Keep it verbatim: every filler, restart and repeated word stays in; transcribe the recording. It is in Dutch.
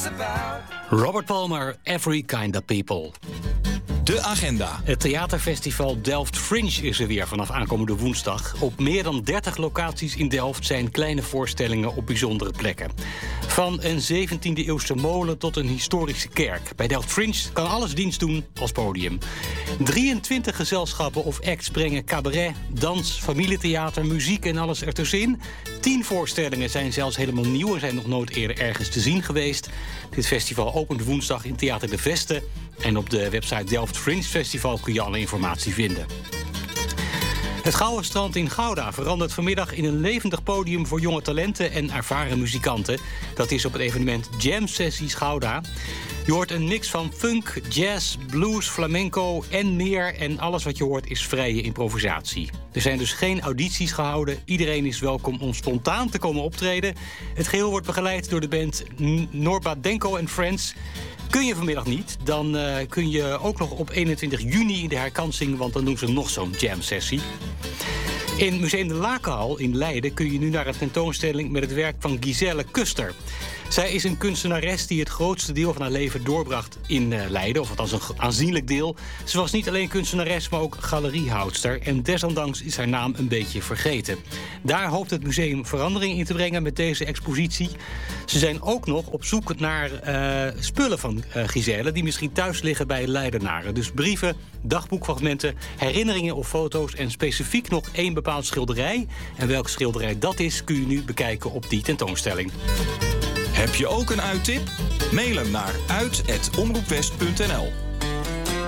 Robert Palmer, Every Kind of People. De agenda. Het theaterfestival Delft Fringe is er weer vanaf aankomende woensdag. Op meer dan dertig locaties in Delft zijn kleine voorstellingen op bijzondere plekken. Van een zeventiende-eeuwse molen tot een historische kerk. Bij Delft Fringe kan alles dienst doen als podium. drieëntwintig gezelschappen of acts brengen cabaret, dans, familietheater, muziek en alles ertussenin. Tien voorstellingen zijn zelfs helemaal nieuw en zijn nog nooit eerder ergens te zien geweest. Dit festival opent woensdag in Theater de Veste. En op de website Delft Fringe Festival kun je alle informatie vinden. Het Gouden Strand in Gouda verandert vanmiddag in een levendig podium voor jonge talenten en ervaren muzikanten. Dat is op het evenement Jam Sessies Gouda. Je hoort een mix van funk, jazz, blues, flamenco en meer. En alles wat je hoort is vrije improvisatie. Er zijn dus geen audities gehouden. Iedereen is welkom om spontaan te komen optreden. Het geheel wordt begeleid door de band Norba Denko and Friends. Kun je vanmiddag niet, dan uh, kun je ook nog op eenentwintig juni in de herkansing, want dan doen ze nog zo'n jam-sessie. In Museum de Lakenhal in Leiden kun je nu naar een tentoonstelling met het werk van Giselle Kuster. Zij is een kunstenares die het grootste deel van haar leven doorbracht in uh, Leiden, of althans een aanzienlijk deel. Ze was niet alleen kunstenares, maar ook galeriehoudster. En desondanks is haar naam een beetje vergeten. Daar hoopt het museum verandering in te brengen met deze expositie. Ze zijn ook nog op zoek naar uh, spullen van uh, Giselle die misschien thuis liggen bij Leidenaren. Dus brieven, dagboekfragmenten, herinneringen of foto's en specifiek nog één bepaald schilderij. En welke schilderij dat is, kun je nu bekijken op die tentoonstelling. Heb je ook een uittip? Mail hem naar uit apenstaartje omroepwest punt n l.